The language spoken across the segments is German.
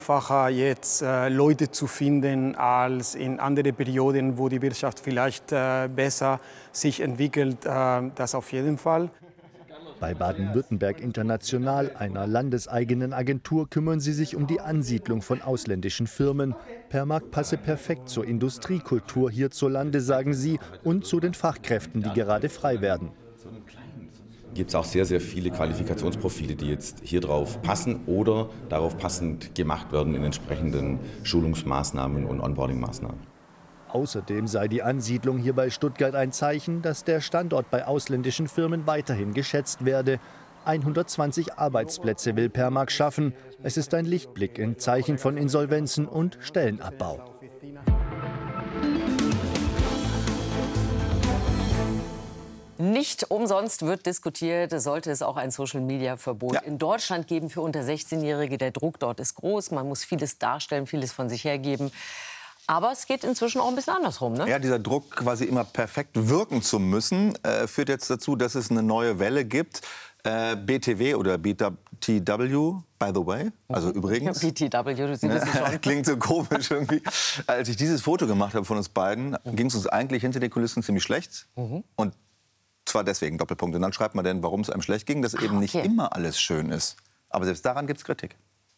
Einfacher jetzt Leute zu finden als in anderen Perioden, wo die Wirtschaft vielleicht besser sich entwickelt, das auf jeden Fall. Bei Baden-Württemberg International, einer landeseigenen Agentur, kümmern sie sich um die Ansiedlung von ausländischen Firmen. Permark passe perfekt zur Industriekultur hierzulande, sagen sie, und zu den Fachkräften, die gerade frei werden. Gibt es auch sehr, sehr viele Qualifikationsprofile, die jetzt hier drauf passen oder darauf passend gemacht werden in entsprechenden Schulungsmaßnahmen und Onboarding-Maßnahmen. Außerdem sei die Ansiedlung hier bei Stuttgart ein Zeichen, dass der Standort bei ausländischen Firmen weiterhin geschätzt werde. 120 Arbeitsplätze will Permark schaffen. Es ist ein Lichtblick in Zeichen von Insolvenzen und Stellenabbau. Nicht umsonst wird diskutiert, sollte es auch ein Social-Media-Verbot in Deutschland geben für unter 16-Jährige. Der Druck dort ist groß, man muss vieles darstellen, vieles von sich hergeben. Aber es geht inzwischen auch ein bisschen andersrum, ne? Ja, dieser Druck, quasi immer perfekt wirken zu müssen, führt jetzt dazu, dass es eine neue Welle gibt. BTW oder BTW, by the way, also übrigens. BTW, Sie wissen schon. Klingt so komisch irgendwie. Als ich dieses Foto gemacht habe von uns beiden, ging es uns eigentlich hinter den Kulissen ziemlich schlecht. Und zwar deswegen, Doppelpunkt. Und dann schreibt man denn, warum es einem schlecht ging, dass eben nicht immer alles schön ist. Aber selbst daran gibt es Kritik.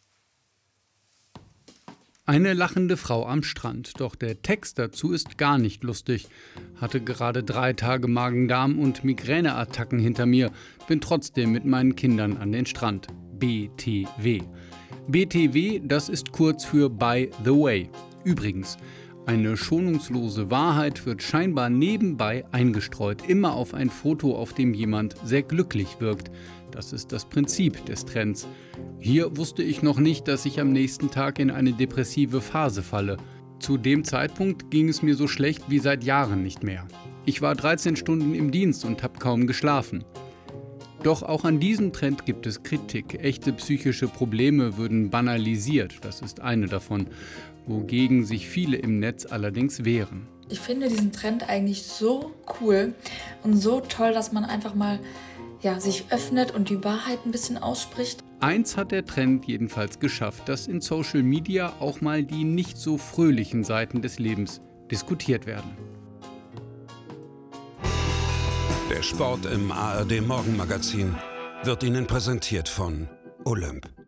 Eine lachende Frau am Strand. Doch der Text dazu ist gar nicht lustig. Hatte gerade 3 Tage Magen-Darm und Migräneattacken hinter mir. Bin trotzdem mit meinen Kindern an den Strand. BTW. BTW, das ist kurz für By the Way. Übrigens, eine schonungslose Wahrheit wird scheinbar nebenbei eingestreut. Immer auf ein Foto, auf dem jemand sehr glücklich wirkt. Das ist das Prinzip des Trends. Hier wusste ich noch nicht, dass ich am nächsten Tag in eine depressive Phase falle. Zu dem Zeitpunkt ging es mir so schlecht wie seit Jahren nicht mehr. Ich war 13 Stunden im Dienst und habe kaum geschlafen. Doch auch an diesem Trend gibt es Kritik. Echte psychische Probleme würden banalisiert. Das ist eine davon, wogegen sich viele im Netz allerdings wehren. Ich finde diesen Trend eigentlich so cool und so toll, dass man einfach mal sich öffnet und die Wahrheit ein bisschen ausspricht. Eins hat der Trend jedenfalls geschafft, dass in Social Media auch mal die nicht so fröhlichen Seiten des Lebens diskutiert werden. Der Sport im ARD Morgenmagazin wird Ihnen präsentiert von Olymp.